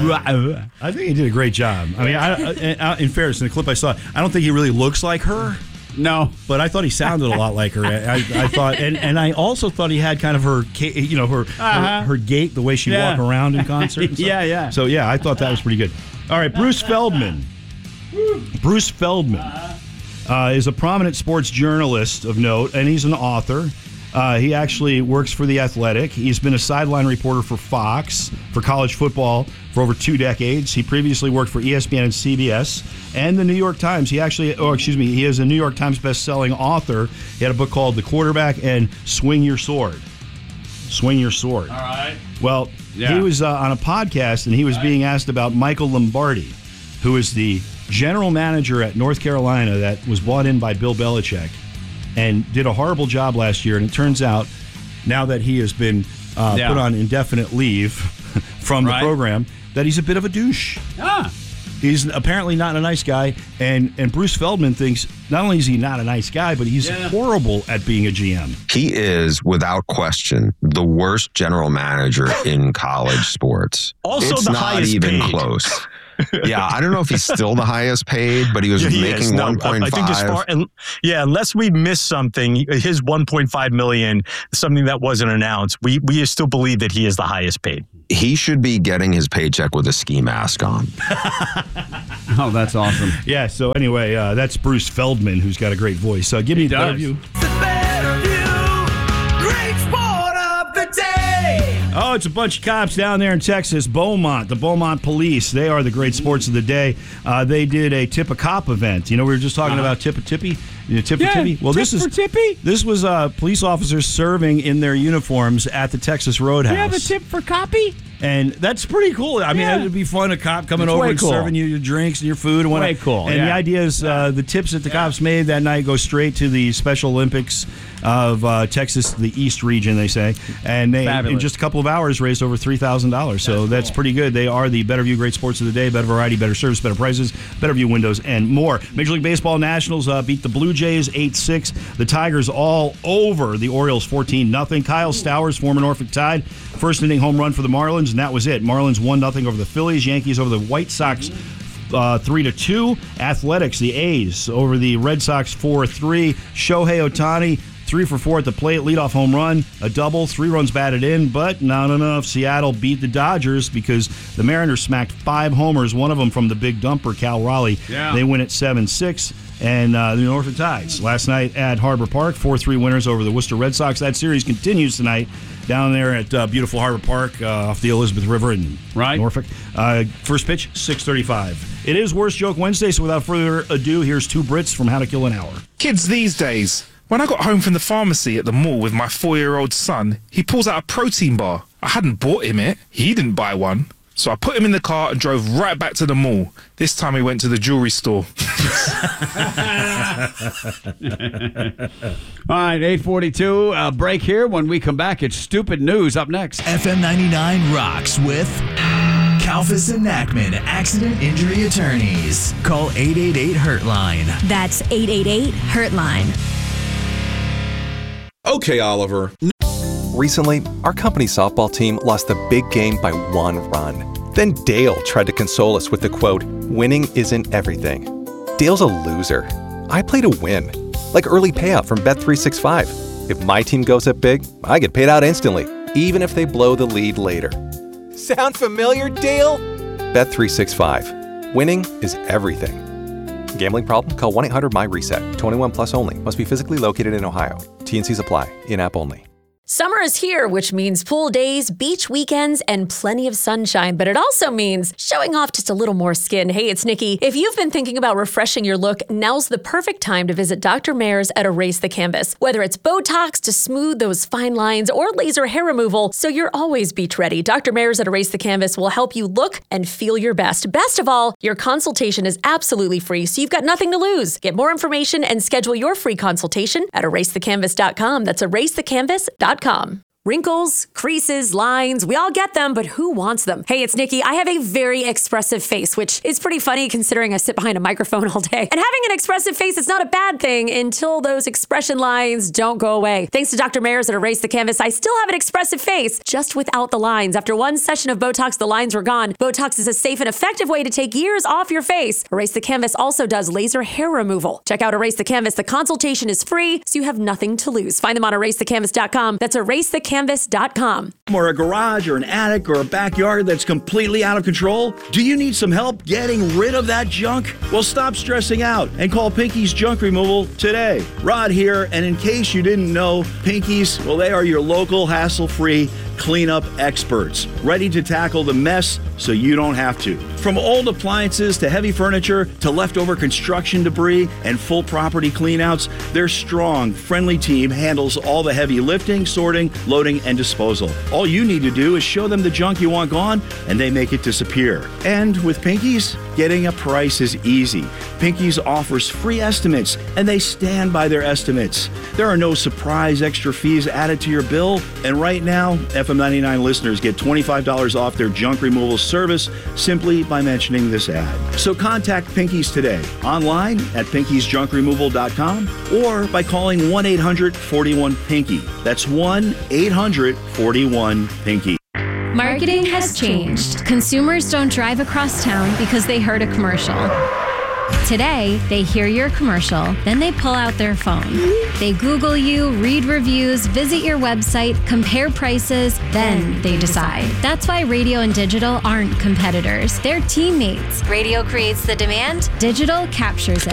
I think he did a great job. I mean, in fairness, in the clip I saw, I don't think he really looks like her. No, but I thought he sounded a lot like her. I thought, and I also thought he had kind of her, her gait, the way she walk around in concert. And stuff. Yeah. So I thought that was pretty good. All right, Bruce Feldman. Bruce Feldman is a prominent sports journalist of note, and he's an author. He actually works for The Athletic. He's been a sideline reporter for Fox for college football for over 2 decades. He previously worked for ESPN and CBS and the New York Times. He is a New York Times best-selling author. He had a book called The Quarterback and Swing Your Sword. Swing Your Sword. All right. Well, he was on a podcast, and he was being asked about Michael Lombardi, who is the general manager at North Carolina that was brought in by Bill Belichick and did a horrible job last year. And it turns out, now that he has been put on indefinite leave from the program, that he's a bit of a douche. He's apparently not a nice guy. And Bruce Feldman thinks not only is he not a nice guy, but he's horrible at being a GM. He is, without question, the worst general manager in college sports. Also, it's the not highest even paid. Close. Yeah, I don't know if he's still the highest paid, but he was making 1.5. I think as far, unless we missed something, his 1.5 million, something that wasn't announced, we still believe that he is the highest paid. He should be getting his paycheck with a ski mask on. Oh, that's awesome. Yeah, so anyway, that's Bruce Feldman, who's got a great voice. Give me the better view. Oh, it's a bunch of cops down there in Texas, Beaumont, the Beaumont Police. They are the great sports of the day. They did a Tip a Cop event. You know, we were just talking about Tip a Tippy. Tip for Tippy. Well, this was police officers serving in their uniforms at the Texas Roadhouse. You have a tip for copy? And that's pretty cool. I mean, it'd be fun, a cop coming over and serving you your drinks and your food. And way cool. And the idea is the tips that the cops made that night go straight to the Special Olympics of Texas, the East region, they say. And they, in just a couple of hours, raised over $3,000. So that's pretty good. They are the Better View Great Sports of the Day. Better variety, better service, better prices, Better View windows, and more. Major League Baseball Nationals beat the Blue Jays 8-6. The Tigers all over the Orioles 14-0. Kyle Stowers, former Norfolk Tide, first inning home run for the Marlins, and that was it. Marlins 1-0 over the Phillies. Yankees over the White Sox 3-2. Athletics, the A's over the Red Sox 4-3. Shohei Ohtani 3 for 4 at the plate, leadoff home run, a double, 3 runs batted in, but not enough. Seattle beat the Dodgers because the Mariners smacked 5 homers, one of them from the big dumper, Cal Raleigh. Yeah. They win at 7-6. And the Norfolk Tides last night at Harbor Park, 4-3 winners over the Worcester Red Sox. That series continues tonight down there at beautiful Harbor Park off the Elizabeth River in Norfolk. First pitch, 6:35. It is Worst Joke Wednesday, so without further ado, here's 2 Brits from How to Kill an Hour. Kids these days. When I got home from the pharmacy at the mall with my 4-year-old son, he pulls out a protein bar. I hadn't bought him it. He didn't buy one. So I put him in the car and drove right back to the mall. This time he went to the jewelry store. All right, 8:42, break here. When we come back, it's Stupid News up next. FM 99 rocks with Kalfas and Nachman Accident Injury Attorneys. Call 888-HURT-LINE. That's 888-HURT-LINE. Okay, Oliver. Recently, our company softball team lost the big game by 1 run. Then Dale tried to console us with the quote, "Winning isn't everything." Dale's a loser. I play to win. Like early payout from Bet365. If my team goes up big, I get paid out instantly, even if they blow the lead later. Sound familiar, Dale? Bet365. Winning is everything. Gambling problem? Call 1-800-MY-RESET. 21 plus only. Must be physically located in Ohio. T&Cs apply. In-app only. Summer is here, which means pool days, beach weekends, and plenty of sunshine. But it also means showing off just a little more skin. Hey, it's Nikki. If you've been thinking about refreshing your look, now's the perfect time to visit Dr. Mayer's at Erase the Canvas. Whether it's Botox to smooth those fine lines or laser hair removal, so you're always beach ready, Dr. Mayer's at Erase the Canvas will help you look and feel your best. Best of all, your consultation is absolutely free, so you've got nothing to lose. Get more information and schedule your free consultation at erasethecanvas.com. That's erasethecanvas.com. Wrinkles, creases, lines, we all get them, but who wants them? Hey, it's Nikki. I have a very expressive face, which is pretty funny considering I sit behind a microphone all day. And having an expressive face is not a bad thing until those expression lines don't go away. Thanks to Dr. Mayers at Erase the Canvas, I still have an expressive face, just without the lines. After one session of Botox, the lines were gone. Botox is a safe and effective way to take years off your face. Erase the Canvas also does laser hair removal. Check out Erase the Canvas. The consultation is free, so you have nothing to lose. Find them on erasethecanvas.com. That's erasethecanvas.com. Or a garage or an attic or a backyard that's completely out of control? Do you need some help getting rid of that junk? Well, stop stressing out and call Pinky's Junk Removal today. Rod here, and in case you didn't know, Pinky's, well, they are your local hassle-free cleanup experts, ready to tackle the mess so you don't have to. From old appliances to heavy furniture to leftover construction debris and full property cleanouts, their strong, friendly team handles all the heavy lifting, sorting, loading, and disposal. All you need to do is show them the junk you want gone, and they make it disappear. And with Pinky's, getting a price is easy. Pinky's offers free estimates, and they stand by their estimates. There are no surprise extra fees added to your bill, and right now, FM 99 listeners get $25 off their junk removal service simply by mentioning this ad. So contact Pinky's today, online at pinkysjunkremoval.com or by calling 1-800-41-PINKY. That's 1-800-41-PINKY. Marketing has changed. Consumers don't drive across town because they heard a commercial. Today, they hear your commercial, then they pull out their phone. They Google you, read reviews, visit your website, compare prices, then they decide. That's why radio and digital aren't competitors. They're teammates. Radio creates the demand, digital captures it.